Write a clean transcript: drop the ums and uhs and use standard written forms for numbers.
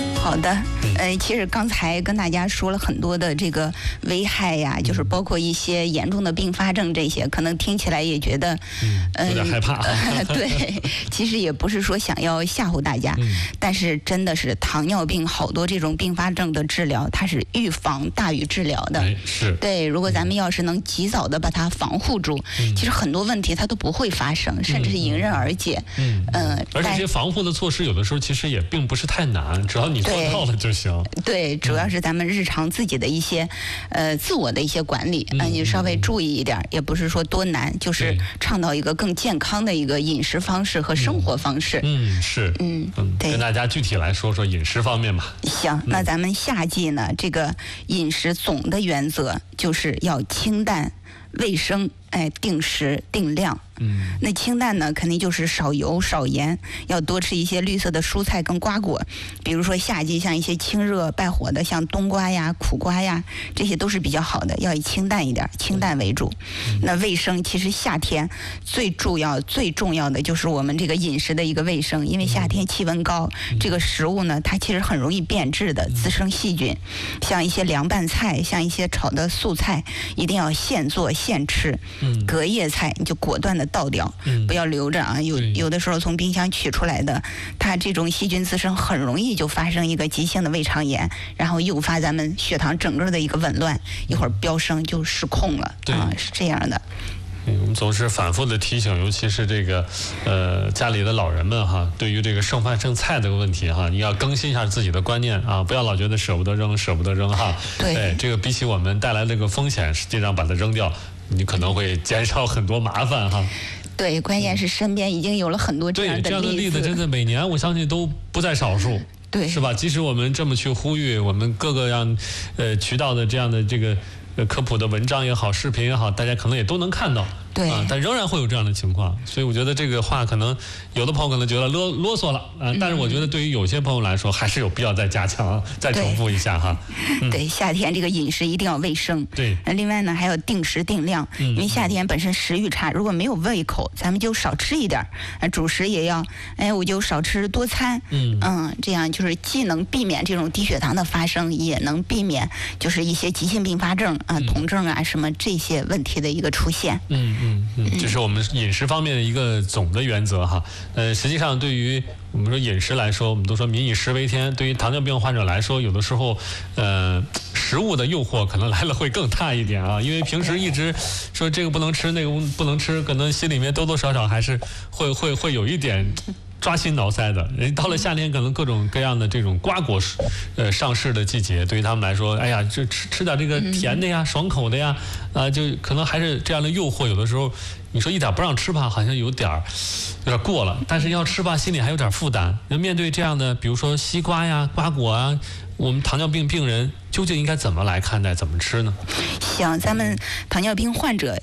好的，其实刚才跟大家说了很多的这个危害呀，就是包括一些严重的并发症这些，可能听起来也觉得， 有点害怕。 对，其实也不是说想要吓唬大家，但是真的是糖尿病好多这种并发症的治疗，它是预防大于治疗的。 是。 对，如果咱们要是能及早的把它防护住，其实很多问题它都不会发生，甚至是迎刃而解。 而且这些防护的措施有的时候其实也并不是太难，只要你做到了就行。 对，主要是咱们日常自己的一些自我的一些管理，你稍微注意一点，也不是说多难，就是倡导一个更健康的一个饮食方式和生活方式。 是。 对， 跟大家具体来说说饮食方面吧。 行，那咱们夏季呢，这个饮食总的原则就是要清淡、卫生，定时定量。那清淡呢，肯定就是少油少盐，要多吃一些绿色的蔬菜跟瓜果，比如说夏季像一些清热败火的，像冬瓜呀、苦瓜呀，这些都是比较好的，要以清淡一点，清淡为主。那卫生，其实夏天最重要的就是我们这个饮食的一个卫生，因为夏天气温高，这个食物呢，它其实很容易变质的，滋生细菌。像一些凉拌菜，像一些炒的素菜，一定要现做现吃。隔夜菜你就果断的倒掉，不要留着啊！有的时候从冰箱取出来的，它这种细菌滋生很容易就发生一个急性的胃肠炎，然后诱发咱们血糖整个的一个紊乱，一会儿飙升就失控了啊，是这样的。 我们总是反复的提醒，尤其是这个家里的老人们哈，对于这个剩饭剩菜这个问题哈，你要更新一下自己的观念啊，不要老觉得舍不得扔哈。对，这个比起我们带来这个风险，实际上把它扔掉，你可能会减少很多麻烦哈。 对，关键是身边已经有了很多这样的例子， 真的每年我相信都不在少数。 对， 是吧？即使我们这么去呼吁，我们各个样渠道的这样的这个科普的文章也好，视频也好，大家可能也都能看到。 对， 但仍然会有这样的情况，所以我觉得这个话可能有的朋友可能觉得啰嗦了但是我觉得对于有些朋友来说，还是有必要再加强、再重复一下哈。 对，夏天这个饮食一定要卫生。 对， 另外呢还要定时定量，因为夏天本身食欲差，如果没有胃口，咱们就少吃一点，主食也要，我就少吃多餐。这样就是既能避免这种低血糖的发生，也能避免就是一些急性并发症酮症什么这些问题的一个出现。 这是我们饮食方面的一个总的原则哈。实际上对于我们说饮食来说，我们都说民以食为天。对于糖尿病患者来说，有的时候，食物的诱惑可能来了会更大一点啊。因为平时一直说这个不能吃，那个不能吃，可能心里面多多少少还是会有一点抓心挠腮的。到了夏天，可能各种各样的这种瓜果上市的季节，对于他们来说，哎呀，就吃点这个甜的呀、爽口的呀，就可能还是这样的诱惑。有的时候你说一点不让吃吧，好像有点过了，但是要吃吧，心里还有点负担。面对这样的，比如说西瓜呀、瓜果啊，我们糖尿病病人究竟应该怎么来看待、怎么吃呢？ 像咱们糖尿病患者